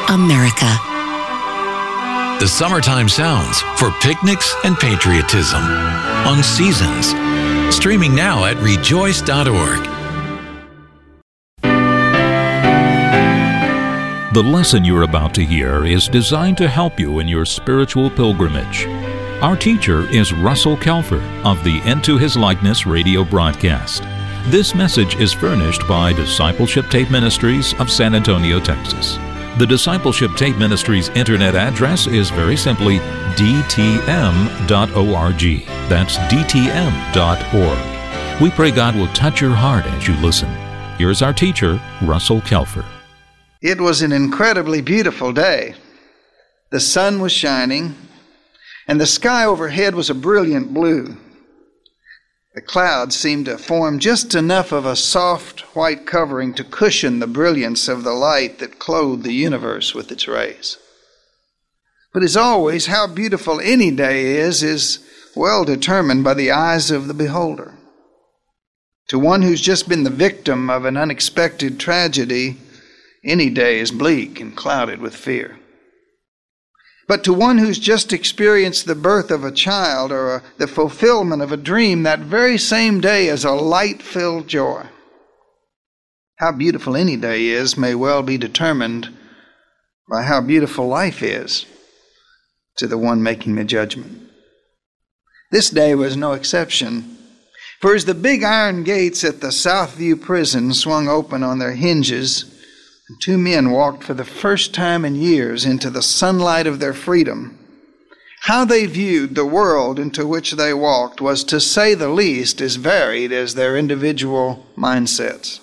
America. The summertime sounds for picnics and patriotism on Seasons. Streaming now at rejoice.org. The lesson you're about to hear is designed to help you in your spiritual pilgrimage. Our teacher is Russell Kelfer of the Into His Likeness radio broadcast. This message is furnished by Discipleship Tape Ministries of San Antonio, Texas. The Discipleship Tape Ministries internet address is very simply dtm.org. That's dtm.org. We pray God will touch your heart as you listen. Here's our teacher, Russell Kelfer. It was an incredibly beautiful day. The sun was shining, and the sky overhead was a brilliant blue. The clouds seemed to form just enough of a soft white covering to cushion the brilliance of the light that clothed the universe with its rays. But as always, how beautiful any day is well determined by the eyes of the beholder. To one who's just been the victim of an unexpected tragedy, any day is bleak and clouded with fear. But to one who's just experienced the birth of a child or the fulfillment of a dream, that very same day is a light-filled joy. How beautiful any day is may well be determined by how beautiful life is to the one making the judgment. This day was no exception, for as the big iron gates at the Southview prison swung open on their hinges, and two men walked for the first time in years into the sunlight of their freedom, how they viewed the world into which they walked was, to say the least, as varied as their individual mindsets.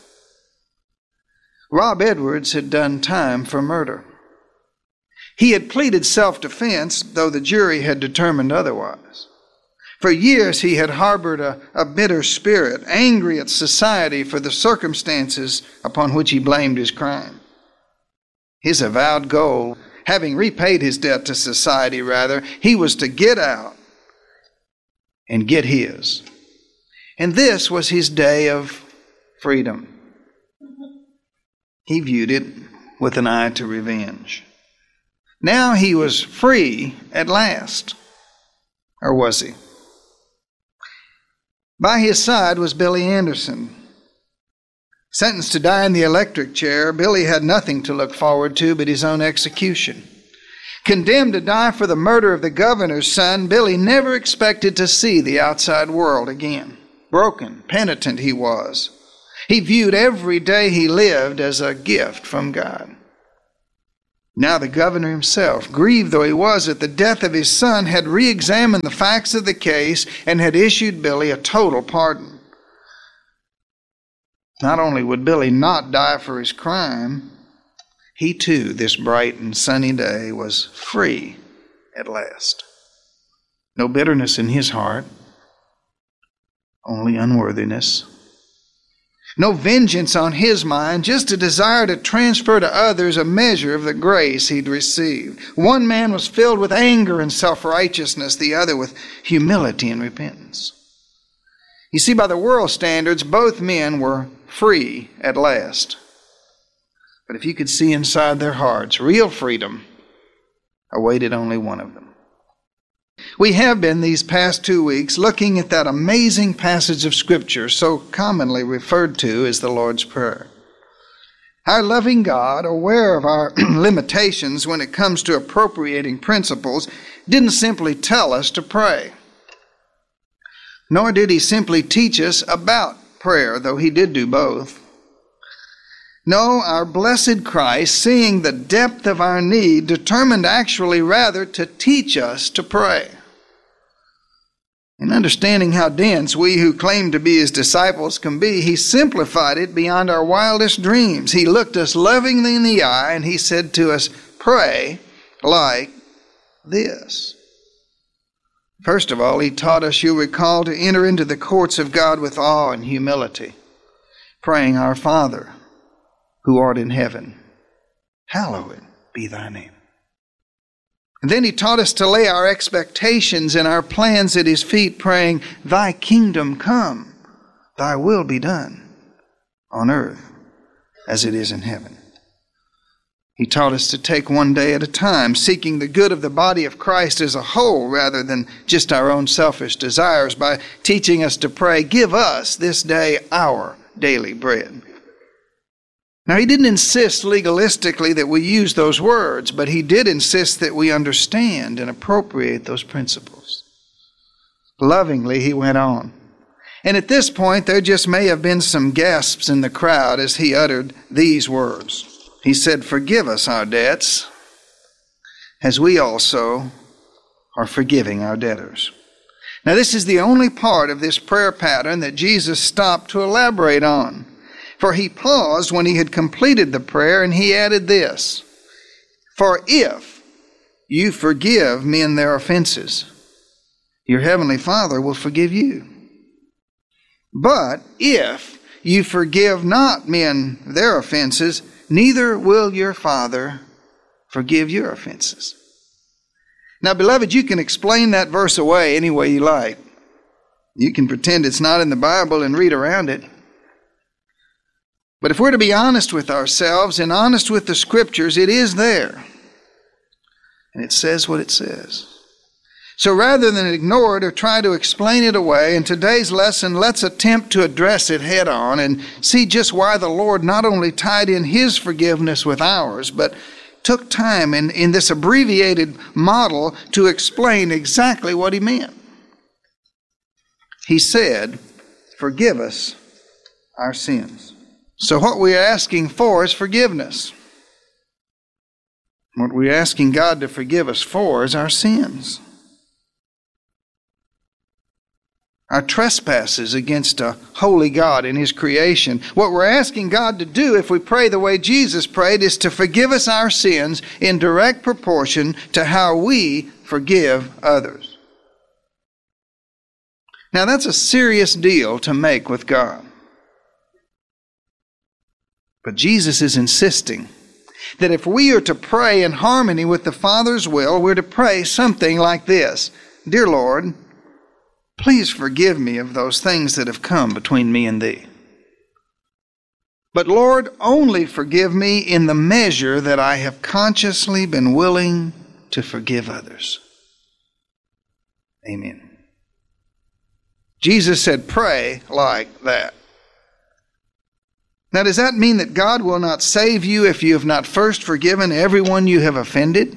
Rob Edwards had done time for murder. He had pleaded self-defense, though the jury had determined otherwise. For years he had harbored a bitter spirit, angry at society for the circumstances upon which he blamed his crime. His avowed goal, having repaid his debt to society rather, he was to get out and get his. And this was his day of freedom. He viewed it with an eye to revenge. Now he was free at last. Or was he? By his side was Billy Anderson. Sentenced to die in the electric chair, Billy had nothing to look forward to but his own execution. Condemned to die for the murder of the governor's son, Billy never expected to see the outside world again. Broken, penitent he was. He viewed every day he lived as a gift from God. Now the governor himself, grieved though he was at the death of his son, had re-examined the facts of the case and had issued Billy a total pardon. Not only would Billy not die for his crime, he too, this bright and sunny day, was free at last. No bitterness in his heart, only unworthiness. No vengeance on his mind, just a desire to transfer to others a measure of the grace he'd received. One man was filled with anger and self-righteousness, the other with humility and repentance. You see, by the world standards, both men were free at last. But if you could see inside their hearts, real freedom awaited only one of them. We have been these past 2 weeks looking at that amazing passage of Scripture so commonly referred to as the Lord's Prayer. Our loving God, aware of our limitations when it comes to appropriating principles, didn't simply tell us to pray. Nor did He simply teach us about prayer, though He did do both. No, our blessed Christ, seeing the depth of our need, determined actually rather to teach us to pray. In understanding how dense we who claim to be His disciples can be, He simplified it beyond our wildest dreams. He looked us lovingly in the eye and He said to us, pray like this. First of all, He taught us, you'll recall, to enter into the courts of God with awe and humility, praying, Our Father, who art in heaven, hallowed be thy name. And then He taught us to lay our expectations and our plans at His feet, praying, Thy kingdom come, Thy will be done, on earth as it is in heaven. He taught us to take one day at a time, seeking the good of the body of Christ as a whole rather than just our own selfish desires, by teaching us to pray, "Give us this day our daily bread." Now, he didn't insist legalistically that we use those words, but he did insist that we understand and appropriate those principles. Lovingly, he went on. And at this point, there just may have been some gasps in the crowd as he uttered these words. He said, "Forgive us our debts, as we also are forgiving our debtors." Now, this is the only part of this prayer pattern that Jesus stopped to elaborate on. For he paused when he had completed the prayer, and he added this, "For if you forgive men their offenses, your heavenly Father will forgive you. But if you forgive not men their offenses, neither will your Father forgive your offenses." Now, beloved, you can explain that verse away any way you like. You can pretend it's not in the Bible and read around it. But if we're to be honest with ourselves and honest with the Scriptures, it is there. And it says what it says. So rather than ignore it or try to explain it away, in today's lesson, let's attempt to address it head on and see just why the Lord not only tied in His forgiveness with ours, but took time in this abbreviated model to explain exactly what He meant. He said, "Forgive us our sins." So what we are asking for is forgiveness. What we're asking God to forgive us for is our sins. Our trespasses against a holy God in His creation. What we're asking God to do if we pray the way Jesus prayed is to forgive us our sins in direct proportion to how we forgive others. Now that's a serious deal to make with God. But Jesus is insisting that if we are to pray in harmony with the Father's will, we're to pray something like this: "Dear Lord, please forgive me of those things that have come between me and Thee. But Lord, only forgive me in the measure that I have consciously been willing to forgive others." Amen. Jesus said, pray like that. Now, does that mean that God will not save you if you have not first forgiven everyone you have offended?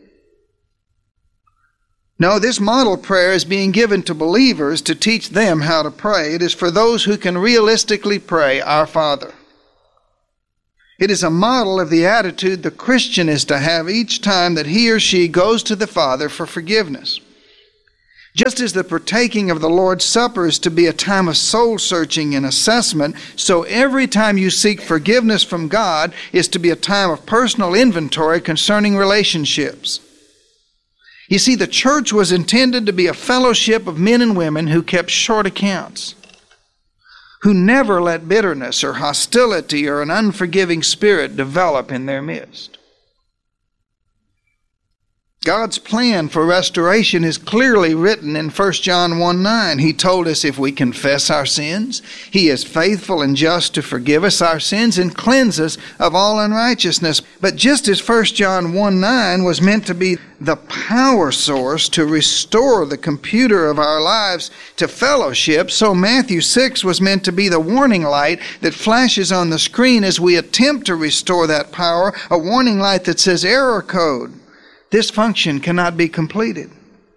No, this model prayer is being given to believers to teach them how to pray. It is for those who can realistically pray, "Our Father." It is a model of the attitude the Christian is to have each time that he or she goes to the Father for forgiveness. Just as the partaking of the Lord's Supper is to be a time of soul-searching and assessment, so every time you seek forgiveness from God is to be a time of personal inventory concerning relationships. You see, the church was intended to be a fellowship of men and women who kept short accounts, who never let bitterness or hostility or an unforgiving spirit develop in their midst. God's plan for restoration is clearly written in 1 John 1:9. He told us if we confess our sins, He is faithful and just to forgive us our sins and cleanse us of all unrighteousness. But just as 1 John 1:9 was meant to be the power source to restore the computer of our lives to fellowship, so Matthew 6 was meant to be the warning light that flashes on the screen as we attempt to restore that power, a warning light that says error code. This function cannot be completed.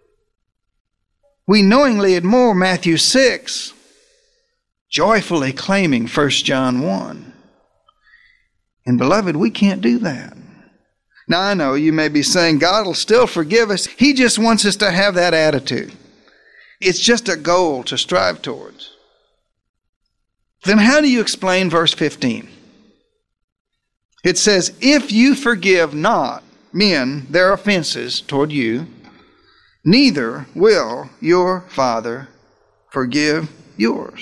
We knowingly ignore Matthew 6, joyfully claiming 1 John 1. And beloved, we can't do that. Now I know you may be saying, God will still forgive us. He just wants us to have that attitude. It's just a goal to strive towards. Then how do you explain verse 15? It says, if you forgive not men their offenses toward you, neither will your Father forgive yours.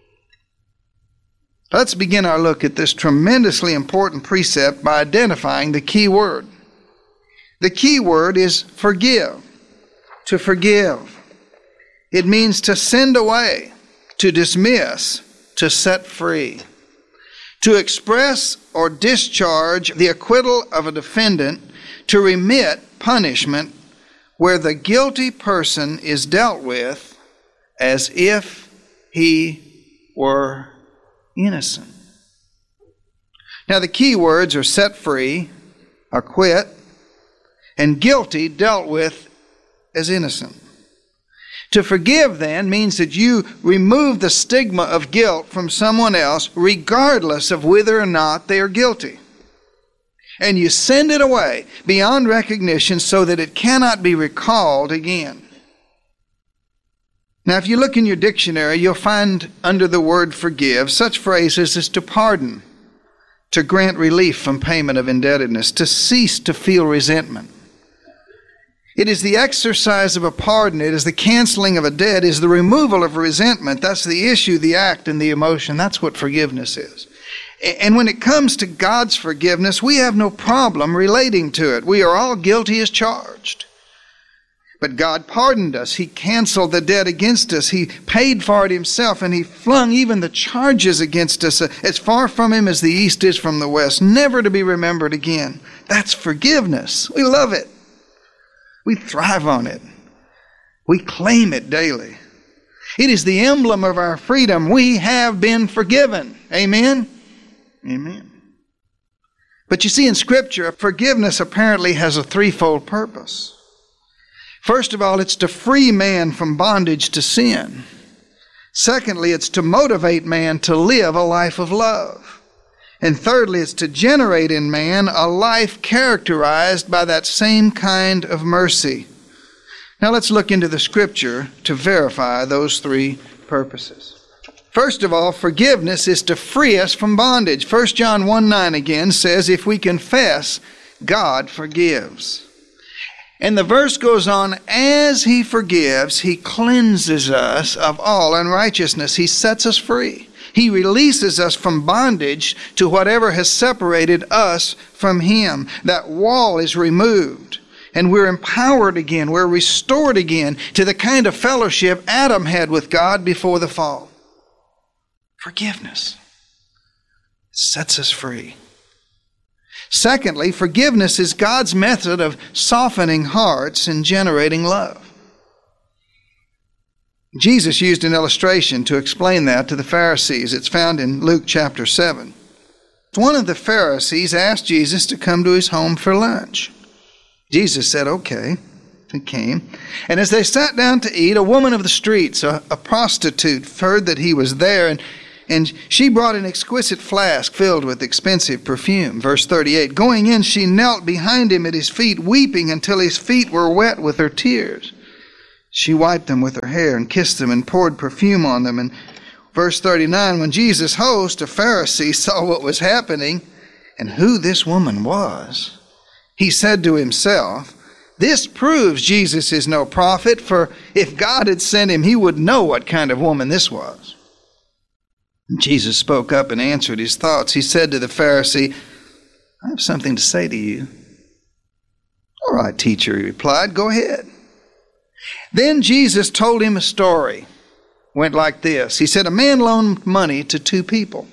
Let's begin our look at this tremendously important precept by identifying the key word. The key word is forgive, to forgive. It means to send away, to dismiss, to set free. To express or discharge the acquittal of a defendant to remit punishment where the guilty person is dealt with as if he were innocent. Now the key words are set free, acquit, and guilty dealt with as innocent. To forgive, then, means that you remove the stigma of guilt from someone else, regardless of whether or not they are guilty. And you send it away beyond recognition so that it cannot be recalled again. Now, if you look in your dictionary, you'll find under the word forgive such phrases as to pardon, to grant relief from payment of indebtedness, to cease to feel resentment. It is the exercise of a pardon. It is the canceling of a debt. It is the removal of resentment. That's the issue, the act, and the emotion. That's what forgiveness is. And when it comes to God's forgiveness, we have no problem relating to it. We are all guilty as charged. But God pardoned us. He canceled the debt against us. He paid for it himself, and he flung even the charges against us as far from him as the east is from the west, never to be remembered again. That's forgiveness. We love it. We thrive on it. We claim it daily. It is the emblem of our freedom. We have been forgiven. Amen? Amen. But you see, in Scripture, forgiveness apparently has a threefold purpose. First of all, it's to free man from bondage to sin. Secondly, it's to motivate man to live a life of love. And thirdly, it's to generate in man a life characterized by that same kind of mercy. Now let's look into the Scripture to verify those three purposes. First of all, forgiveness is to free us from bondage. 1 John 1:9 again says, if we confess, God forgives. And the verse goes on, as he forgives, he cleanses us of all unrighteousness. He sets us free. He releases us from bondage to whatever has separated us from him. That wall is removed, and we're empowered again. We're restored again to the kind of fellowship Adam had with God before the fall. Forgiveness sets us free. Secondly, forgiveness is God's method of softening hearts and generating love. Jesus used an illustration to explain that to the Pharisees. It's found in Luke chapter 7. One of the Pharisees asked Jesus to come to his home for lunch. Jesus said, okay. He came. And as they sat down to eat, a woman of the streets, a prostitute, heard that he was there, and she brought an exquisite flask filled with expensive perfume. Verse 38, going in, she knelt behind him at his feet, weeping until his feet were wet with her tears. She wiped them with her hair and kissed them and poured perfume on them. And verse 39, when Jesus' host, a Pharisee, saw what was happening and who this woman was, he said to himself, this proves Jesus is no prophet, for if God had sent him, he would know what kind of woman this was. And Jesus spoke up and answered his thoughts. He said to the Pharisee, I have something to say to you. All right, teacher, he replied, go ahead. Then Jesus told him a story. Went like this. He said, a man loaned money to two people.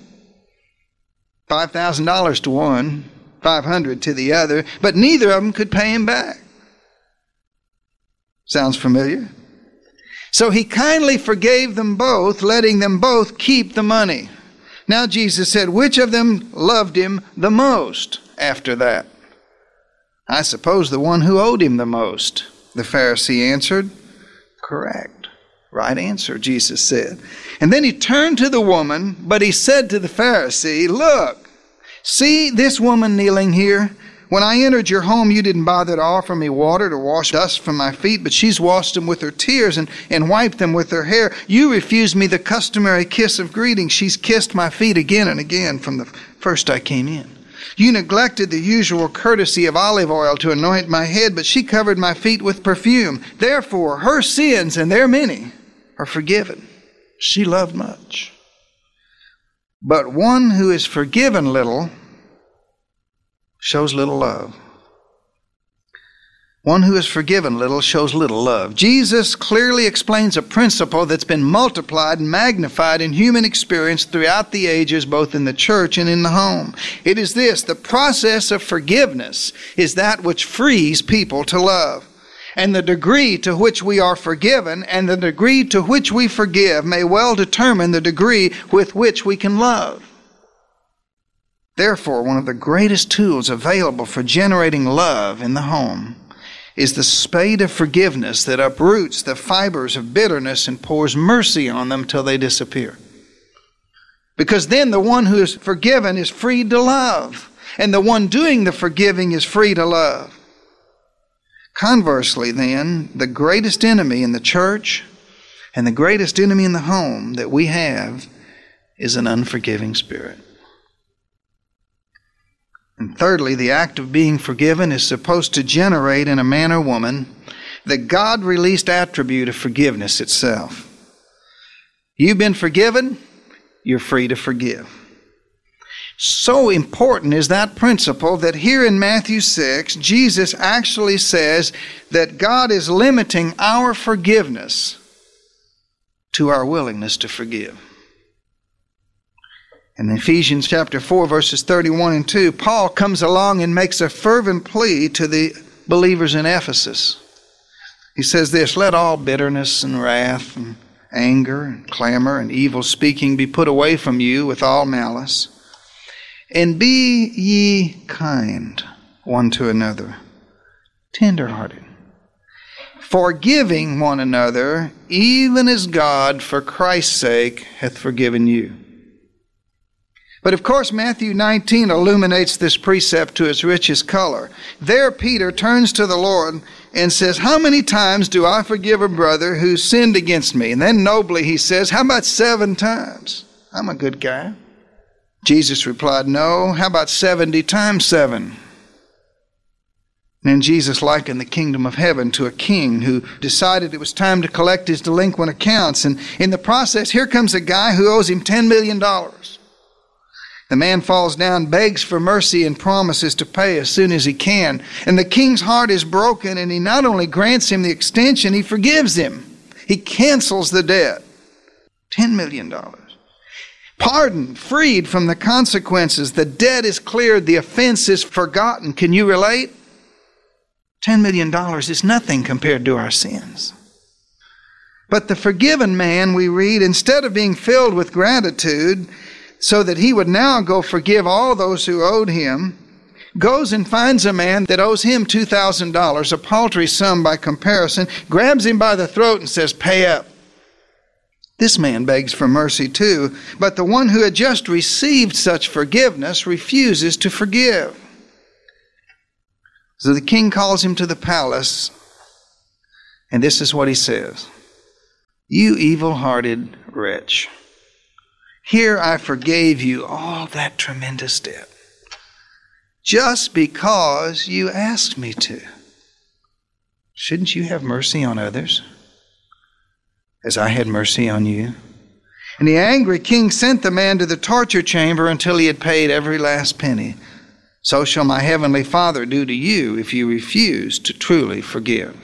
$5,000 to one, $500 to the other, but neither of them could pay him back. Sounds familiar? So he kindly forgave them both, letting them both keep the money. Now Jesus said, which of them loved him the most after that? I suppose the one who owed him the most. The Pharisee answered, correct. Right answer, Jesus said. And then he turned to the woman, but he said to the Pharisee, look, see this woman kneeling here? When I entered your home, you didn't bother to offer me water to wash dust from my feet, but she's washed them with her tears and wiped them with her hair. You refused me the customary kiss of greeting. She's kissed my feet again and again from the first I came in. You neglected the usual courtesy of olive oil to anoint my head, but she covered my feet with perfume. Therefore, her sins, and they're many, are forgiven. She loved much. But one who is forgiven little shows little love. One who is forgiven little shows little love. Jesus clearly explains a principle that's been multiplied and magnified in human experience throughout the ages, both in the church and in the home. It is this: the process of forgiveness is that which frees people to love. And the degree to which we are forgiven and the degree to which we forgive may well determine the degree with which we can love. Therefore, one of the greatest tools available for generating love in the home is the spade of forgiveness that uproots the fibers of bitterness and pours mercy on them till they disappear. Because then the one who is forgiven is free to love, and the one doing the forgiving is free to love. Conversely, then, the greatest enemy in the church and the greatest enemy in the home that we have is an unforgiving spirit. And thirdly, the act of being forgiven is supposed to generate in a man or woman the God-released attribute of forgiveness itself. You've been forgiven, you're free to forgive. So important is that principle that here in Matthew 6, Jesus actually says that God is limiting our forgiveness to our willingness to forgive. In Ephesians chapter 4, verses 31 and 2, Paul comes along and makes a fervent plea to the believers in Ephesus. He says this: "Let all bitterness and wrath and anger and clamor and evil speaking be put away from you with all malice. And be ye kind one to another, tender-hearted, forgiving one another, even as God for Christ's sake hath forgiven you." But of course, Matthew 19 illuminates this precept to its richest color. There, Peter turns to the Lord and says, "How many times do I forgive a brother who sinned against me?" And then nobly he says, "How about 7 times? I'm a good guy." Jesus replied, "No, how about 70 times 7? Then Jesus likened the kingdom of heaven to a king who decided it was time to collect his delinquent accounts. And in the process, here comes a guy who owes him $10 million. The man falls down, begs for mercy, and promises to pay as soon as he can. And the king's heart is broken, and he not only grants him the extension, he forgives him. He cancels the debt. $10 million. Pardoned, freed from the consequences. The debt is cleared. The offense is forgotten. Can you relate? $10 million is nothing compared to our sins. But the forgiven man, we read, instead of being filled with gratitude so that he would now go forgive all those who owed him, goes and finds a man that owes him $2,000, a paltry sum by comparison, grabs him by the throat and says, "Pay up." This man begs for mercy too, but the one who had just received such forgiveness refuses to forgive. So the king calls him to the palace, and this is what he says: "You evil-hearted wretch, here I forgave you all that tremendous debt, just because you asked me to. Shouldn't you have mercy on others, as I had mercy on you?" And the angry king sent the man to the torture chamber until he had paid every last penny. So shall my heavenly Father do to you if you refuse to truly forgive.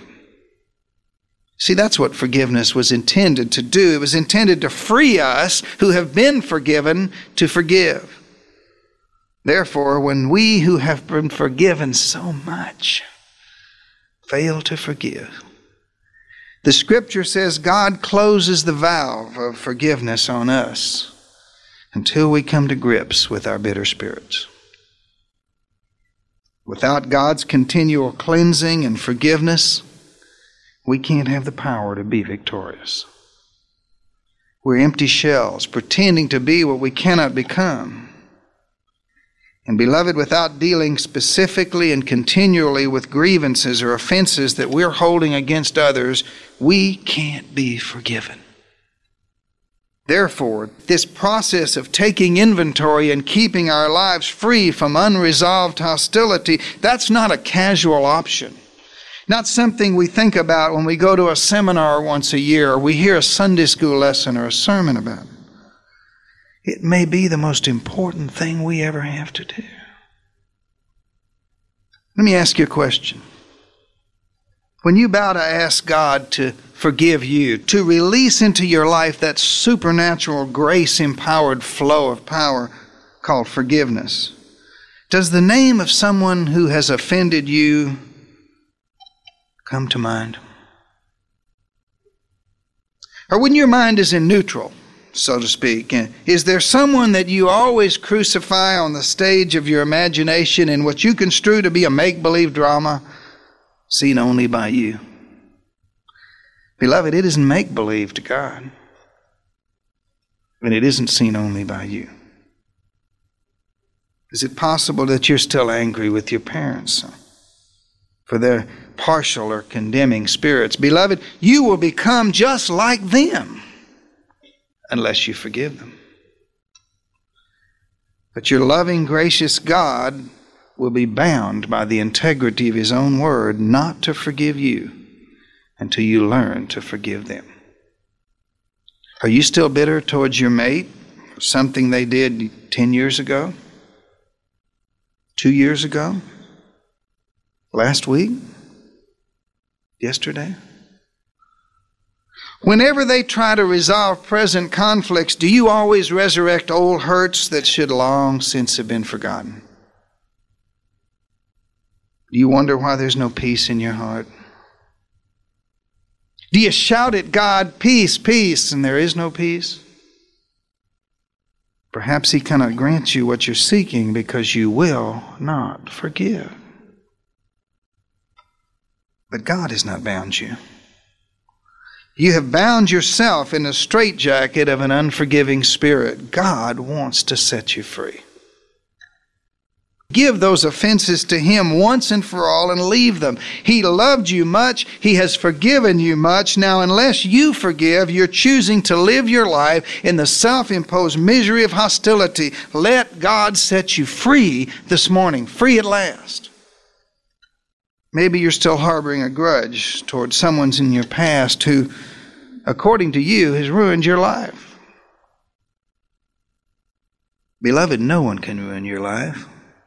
See, that's what forgiveness was intended to do. It was intended to free us who have been forgiven to forgive. Therefore, when we who have been forgiven so much fail to forgive, the Scripture says God closes the valve of forgiveness on us until we come to grips with our bitter spirits. Without God's continual cleansing and forgiveness, we can't have the power to be victorious. We're empty shells, pretending to be what we cannot become. And beloved, without dealing specifically and continually with grievances or offenses that we're holding against others, we can't be forgiven. Therefore, this process of taking inventory and keeping our lives free from unresolved hostility, that's not a casual option. Not something we think about when we go to a seminar once a year or we hear a Sunday school lesson or a sermon about it. It may be the most important thing we ever have to do. Let me ask you a question. When you bow to ask God to forgive you, to release into your life that supernatural grace-empowered flow of power called forgiveness, does the name of someone who has offended you come to mind? Or when your mind is in neutral, so to speak, is there someone that you always crucify on the stage of your imagination in what you construe to be a make-believe drama seen only by you? Beloved, it isn't make-believe to God, and it isn't seen only by you. Is it possible that you're still angry with your parents for their partial or condemning spirits? Beloved, you will become just like them unless you forgive them. But your loving, gracious God will be bound by the integrity of His own word not to forgive you until you learn to forgive them. Are you still bitter towards your mate for something they did 10 years ago? 2 years ago? Last week? Yesterday? Whenever they try to resolve present conflicts, do you always resurrect old hurts that should long since have been forgotten? Do you wonder why there's no peace in your heart? Do you shout at God, peace, peace, and there is no peace? Perhaps He cannot grant you what you're seeking because you will not forgive. But God has not bound you. You have bound yourself in a straitjacket of an unforgiving spirit. God wants to set you free. Give those offenses to Him once and for all and leave them. He loved you much. He has forgiven you much. Now, unless you forgive, you're choosing to live your life in the self-imposed misery of hostility. Let God set you free this morning, free at last. Maybe you're still harboring a grudge towards someone in your past who, according to you, has ruined your life. Beloved, no one can ruin your life.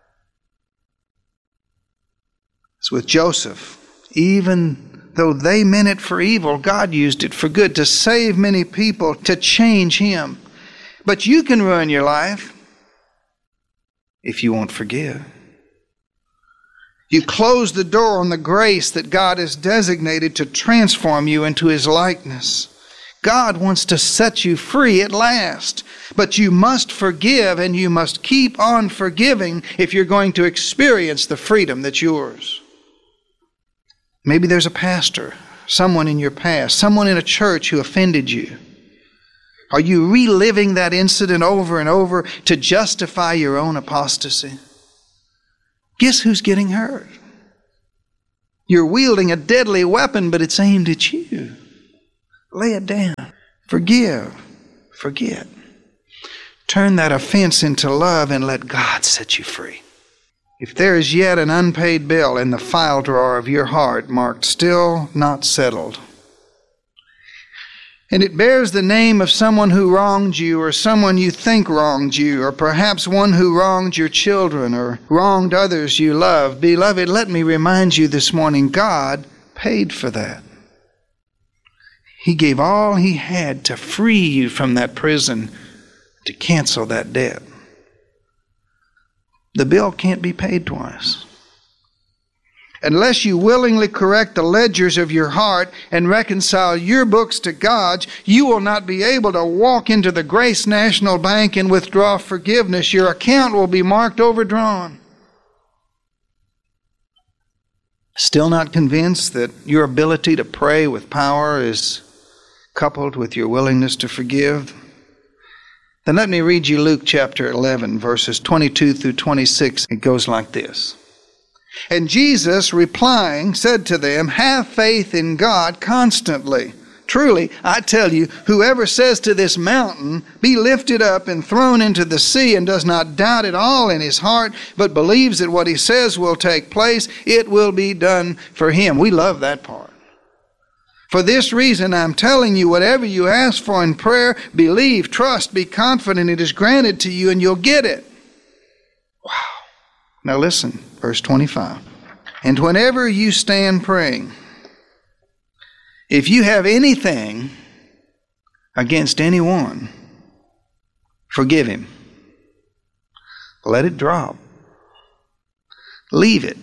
It's with Joseph. Even though they meant it for evil, God used it for good to save many people, to change him. But you can ruin your life if you won't forgive. You close the door on the grace that God has designated to transform you into His likeness. God wants to set you free at last. But you must forgive, and you must keep on forgiving if you're going to experience the freedom that's yours. Maybe there's a pastor, someone in your past, someone in a church who offended you. Are you reliving that incident over and over to justify your own apostasy? Guess who's getting hurt? You're wielding a deadly weapon, but it's aimed at you. Lay it down. Forgive. Forget. Turn that offense into love and let God set you free. If there is yet an unpaid bill in the file drawer of your heart marked still not settled, and it bears the name of someone who wronged you or someone you think wronged you, or perhaps one who wronged your children or wronged others you love, beloved, let me remind you this morning, God paid for that. He gave all He had to free you from that prison, to cancel that debt. The bill can't be paid twice. Unless you willingly correct the ledgers of your heart and reconcile your books to God's, you will not be able to walk into the Grace National Bank and withdraw forgiveness. Your account will be marked overdrawn. Still not convinced that your ability to pray with power is coupled with your willingness to forgive? Then let me read you Luke chapter 11, verses 22 through 26. It goes like this. And Jesus, replying, said to them, have faith in God constantly. Truly, I tell you, whoever says to this mountain, be lifted up and thrown into the sea, and does not doubt at all in his heart, but believes that what he says will take place, it will be done for him. We love that part. For this reason, I'm telling you, whatever you ask for in prayer, believe, trust, be confident it is granted to you, and you'll get it. Wow. Now listen, verse 25. And whenever you stand praying, If you have anything against anyone, forgive him. Let it drop. Leave it.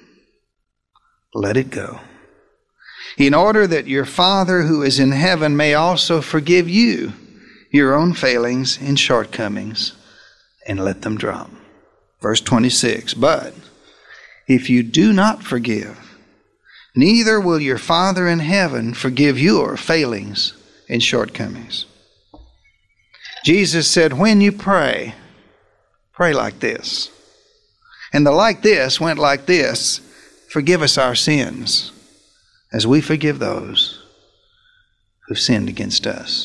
Let it go. In order that your Father who is in heaven may also forgive you your own failings and shortcomings, and let them drop. Verse 26, but if you do not forgive, neither will your Father in heaven forgive your failings and shortcomings. Jesus said, when you pray, pray like this. And the like this went like this: forgive us our sins, as we forgive those who've sinned against us.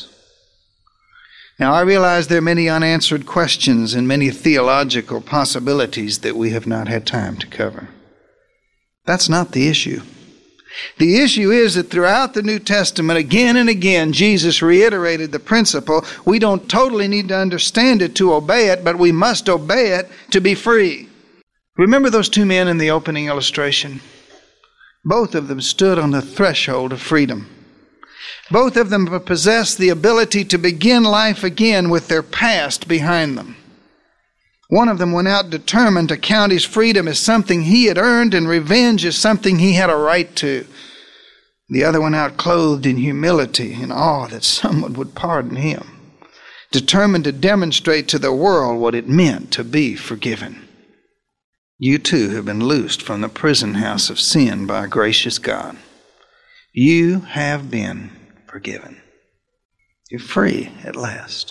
Now, I realize there are many unanswered questions and many theological possibilities that we have not had time to cover. That's not the issue. The issue is that throughout the New Testament, again and again, Jesus reiterated the principle. We don't totally need to understand it to obey it, but we must obey it to be free. Remember those two men in the opening illustration? Both of them stood on the threshold of freedom. Both of them possessed the ability to begin life again with their past behind them. One of them went out determined to count his freedom as something he had earned and revenge as something he had a right to. The other went out clothed in humility and awe that someone would pardon him, determined to demonstrate to the world what it meant to be forgiven. You too have been loosed from the prison house of sin by a gracious God. You have been forgiven. You're free at last.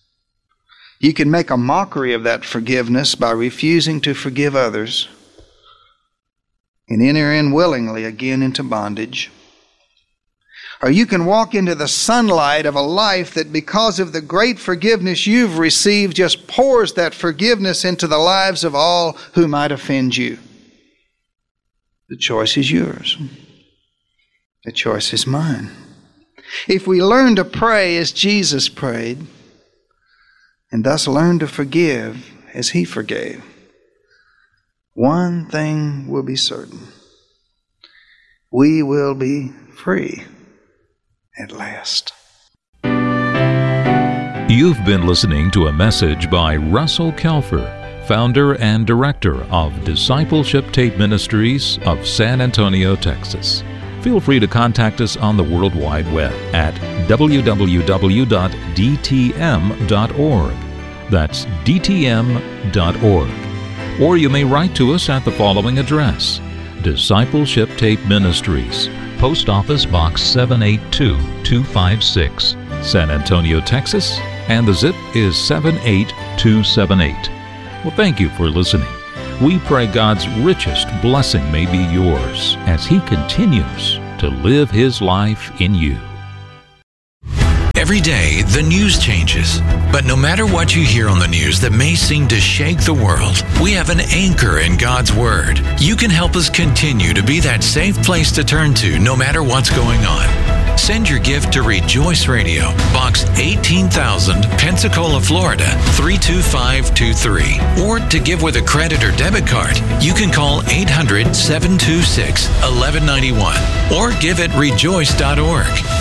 You can make a mockery of that forgiveness by refusing to forgive others and enter in willingly again into bondage. Or you can walk into the sunlight of a life that, because of the great forgiveness you've received, just pours that forgiveness into the lives of all who might offend you. The choice is yours. The choice is mine. If we learn to pray as Jesus prayed, and thus learn to forgive as he forgave, one thing will be certain: we will be free at last. You've been listening to a message by Russell Kelfer, founder and director of Discipleship Tape Ministries of San Antonio, Texas. Feel free to contact us on the World Wide Web at www.dtm.org. That's dtm.org. Or you may write to us at the following address: Discipleship Tape Ministries, Post Office Box 782256, San Antonio, Texas, and the zip is 78278. Well, thank you for listening. We pray God's richest blessing may be yours as He continues to live His life in you. Every day, the news changes. But no matter what you hear on the news that may seem to shake the world, we have an anchor in God's Word. You can help us continue to be that safe place to turn to no matter what's going on. Send your gift to Rejoice Radio, Box 18,000, Pensacola, Florida, 32523. Or to give with a credit or debit card, you can call 800-726-1191 or give at rejoice.org.